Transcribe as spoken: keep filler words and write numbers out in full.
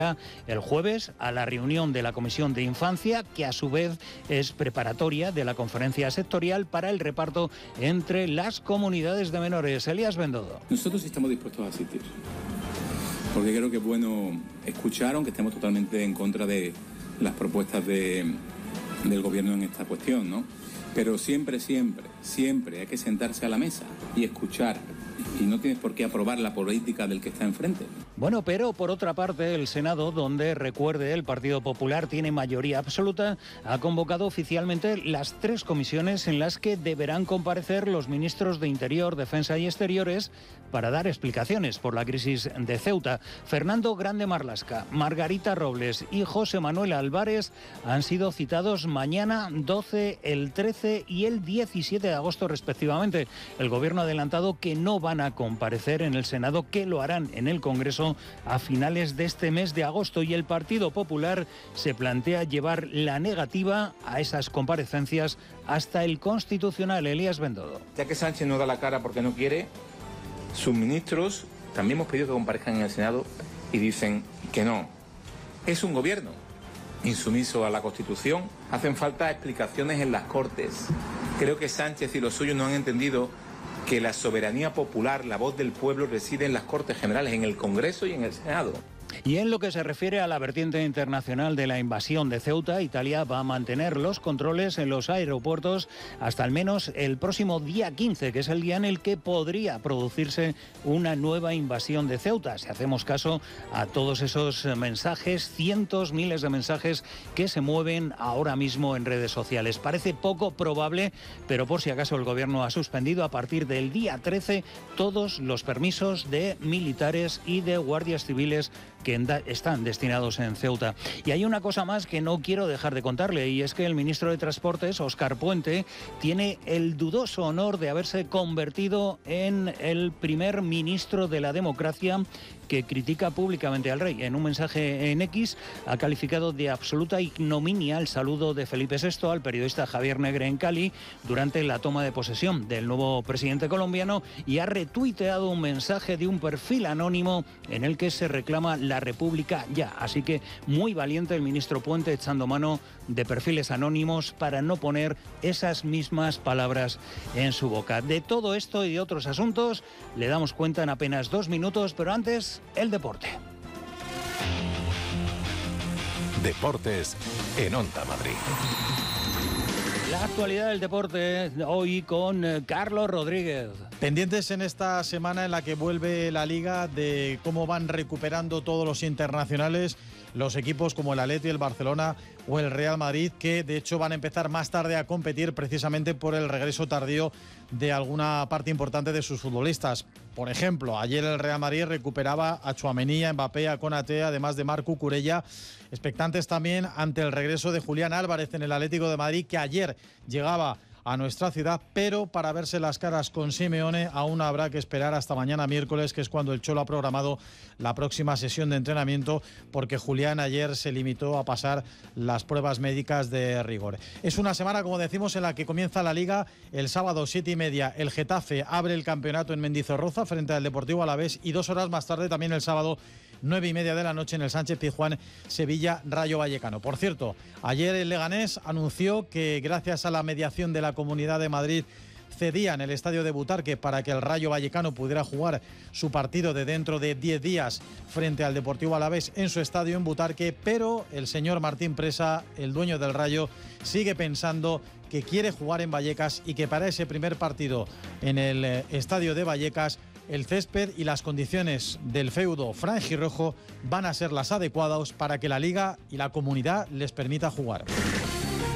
el jueves a la reunión de la Comisión de Infancia, que a su vez es preparatoria de la conferencia sectorial para el reparto entre las comunidades de menores. Elías Bendodo. Nosotros estamos dispuestos a asistir, porque creo que es bueno escuchar, aunque estemos totalmente en contra de las propuestas de, del gobierno en esta cuestión, ¿no? Pero siempre, siempre, siempre hay que sentarse a la mesa y escuchar. Y no tienes por qué aprobar la política del que está enfrente. Bueno, pero por otra parte, el Senado, donde, recuerde, el Partido Popular tiene mayoría absoluta, ha convocado oficialmente las tres comisiones en las que deberán comparecer los ministros de Interior, Defensa y Exteriores para dar explicaciones por la crisis de Ceuta. Fernando Grande Marlasca, Margarita Robles y José Manuel Álvarez han sido citados mañana, doce, el trece y el diecisiete de agosto respectivamente. El Gobierno ha adelantado que no van a comparecer en el Senado, que lo harán en el Congreso a finales de este mes de agosto, y el Partido Popular se plantea llevar la negativa a esas comparecencias hasta el Constitucional. Elías Bendodo. Ya que Sánchez no da la cara porque no quiere, sus ministros también hemos pedido que comparezcan en el Senado y dicen que no. Es un gobierno insumiso a la Constitución. Hacen falta explicaciones en las Cortes. Creo que Sánchez y los suyos no han entendido que la soberanía popular, la voz del pueblo, reside en las Cortes Generales, en el Congreso y en el Senado. Y en lo que se refiere a la vertiente internacional de la invasión de Ceuta, Italia va a mantener los controles en los aeropuertos hasta al menos el próximo día quince, que es el día en el que podría producirse una nueva invasión de Ceuta. Si hacemos caso a todos esos mensajes, cientos, miles de mensajes que se mueven ahora mismo en redes sociales. Parece poco probable, pero por si acaso el Gobierno ha suspendido a partir del día trece todos los permisos de militares y de guardias civiles que están destinados en Ceuta. Y hay una cosa más que no quiero dejar de contarle, y es que el ministro de Transportes, Óscar Puente, tiene el dudoso honor de haberse convertido en el primer ministro de la democracia que critica públicamente al rey. En un mensaje en X ha calificado de absoluta ignominia el saludo de Felipe sexto al periodista Javier Negre en Cali durante la toma de posesión del nuevo presidente colombiano, y ha retuiteado un mensaje de un perfil anónimo en el que se reclama la República ya. Así que muy valiente el ministro Puente, echando mano de perfiles anónimos para no poner esas mismas palabras en su boca. De todo esto y de otros asuntos le damos cuenta en apenas dos minutos, pero antes el deporte. Deportes en Onda Madrid. La actualidad del deporte hoy con Carlos Rodríguez. Pendientes en esta semana en la que vuelve la Liga de cómo van recuperando todos los internacionales los equipos como el Atleti, el Barcelona o el Real Madrid, que de hecho van a empezar más tarde a competir precisamente por el regreso tardío de alguna parte importante de sus futbolistas. Por ejemplo, ayer el Real Madrid recuperaba a Tchouaméni, a Mbappé, a Konaté, además de Marc Cucurella. Expectantes también ante el regreso de Julián Álvarez en el Atlético de Madrid, que ayer llegaba a nuestra ciudad, pero para verse las caras con Simeone aún habrá que esperar hasta mañana miércoles, que es cuando el Cholo ha programado la próxima sesión de entrenamiento, porque Julián ayer se limitó a pasar las pruebas médicas de rigor. Es una semana, como decimos, en la que comienza la Liga. El sábado, siete y media, el Getafe abre el campeonato en Mendizorroza frente al Deportivo Alavés, y dos horas más tarde, también el sábado, nueve y media de la noche, en el Sánchez Pizjuán, Sevilla Rayo Vallecano. Por cierto, ayer el Leganés anunció que gracias a la mediación de la Comunidad de Madrid cedían el estadio de Butarque para que el Rayo Vallecano pudiera jugar su partido de dentro de diez días frente al Deportivo Alavés en su estadio en Butarque, pero el señor Martín Presa, el dueño del Rayo, sigue pensando que quiere jugar en Vallecas y que para ese primer partido en el estadio de Vallecas el césped y las condiciones del feudo franjirrojo van a ser las adecuadas para que la Liga y la Comunidad les permita jugar.